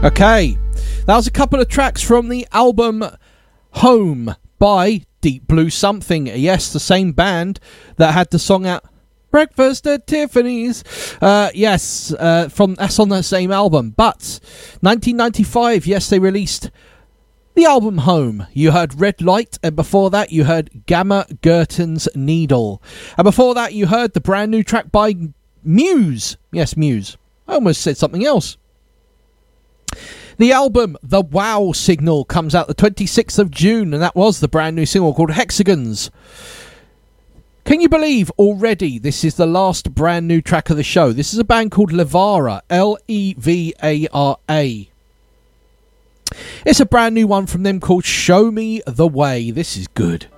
Okay, that was a couple of tracks from the album Home by Deep Blue Something. Yes, the same band that had the song out Breakfast at Tiffany's. Yes, that's on the same album. But 1995, yes, they released the album Home. You heard Red Light, and before that you heard Gamma Gurton's Needle. And before that you heard the brand new track by Muse. Yes, Muse. I almost said something else. The album The Wow Signal comes out the 26th of June, and that was the brand new single called Hexagons. Can you believe already this is the last brand new track of the show? This is a band called Levara, Levara. It's a brand new one from them called Show Me the Way. This is good.